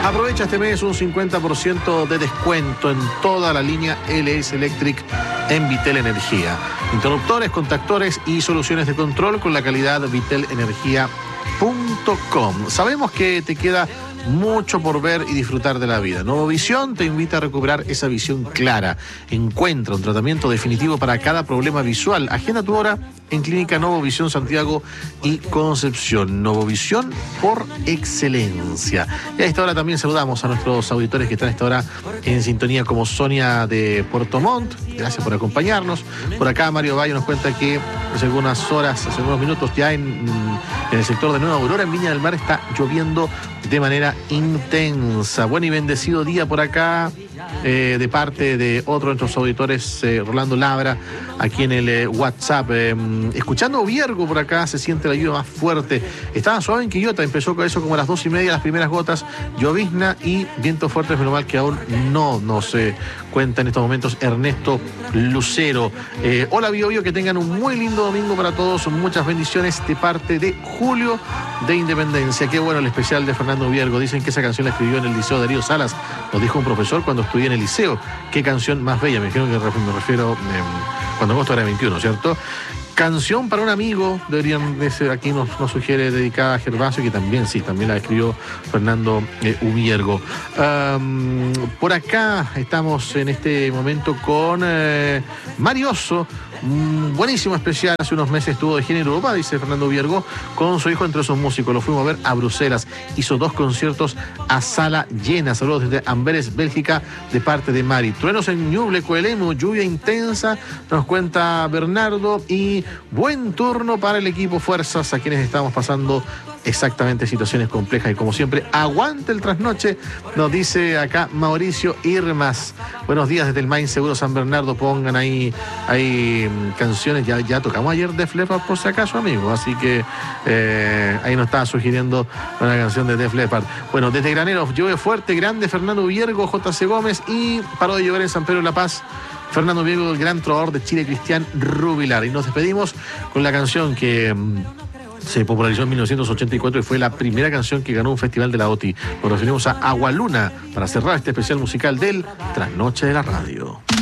Aprovecha este mes un 50% de descuento en toda la línea LS Electric en Vitel Energía. Interruptores, contactores y soluciones de control con la calidad vitelenergia.com. Sabemos que te queda mucho por ver y disfrutar de la vida. Novovisión te invita a recuperar esa visión clara. Encuentra un tratamiento definitivo para cada problema visual. Agenda tu hora en Clínica Novovisión Santiago y Concepción. Novovisión por excelencia. Y a esta hora también saludamos a nuestros auditores que están a esta hora en sintonía, como Sonia de Puerto Montt. Gracias por acompañarnos. Por acá Mario Valle nos cuenta que hace algunas horas, hace unos minutos ya en el sector de Nueva Aurora, en Viña del Mar, está lloviendo de manera intensa. Buen y bendecido día por acá, de parte de otro de nuestros auditores, Rolando Labra, aquí en el WhatsApp. Escuchando Viergo por acá, se siente la lluvia más fuerte. Estaba suave en Quillota, empezó con eso como a las 2:30, las primeras gotas, llovizna y vientos fuertes, menos mal que aún no nos cuenta en estos momentos Ernesto Lucero. Hola Biobio, que tengan un muy lindo domingo para todos, muchas bendiciones de parte de Julio de Independencia. Qué bueno el especial de Fernando Viergo. Dicen que esa canción la escribió en el Liceo Darío Salas, nos dijo un profesor cuando estudié en el liceo. Qué canción más bella, me dijeron que me refiero cuando agosto era 21, ¿cierto? Canción para un amigo, deberían ser, aquí nos sugiere, dedicada a Gervasio, que también la escribió Fernando Viergo. Por acá estamos en este momento con Marioso. Un buenísimo especial, hace unos meses estuvo de gira en Europa, dice Fernando Viergo, con su hijo entre esos músicos. Lo fuimos a ver a Bruselas, hizo 2 conciertos a sala llena. Saludos desde Amberes, Bélgica, de parte de Mari. Truenos en Ñuble, Coelemu, lluvia intensa, nos cuenta Bernardo, y buen turno para el equipo, fuerzas a quienes estamos pasando exactamente situaciones complejas, y como siempre, aguante el trasnoche, nos dice acá Mauricio Irmas. Buenos días desde el Main Seguro San Bernardo. Pongan ahí canciones, ya tocamos ayer Def Leppard por si acaso, amigo, así que ahí nos estaba sugiriendo una canción de Def Leppard. Bueno, desde Graneros, llueve fuerte, grande Fernando Viergo, JC Gómez, y paró de llover en San Pedro de la Paz, Fernando Viergo, el gran trovador de Chile, Cristian Rubilar. Y nos despedimos con la canción que se popularizó en 1984 y fue la primera canción que ganó un festival de la OTI. Nos referimos a Agualuna para cerrar este especial musical del Trasnoche de la Radio.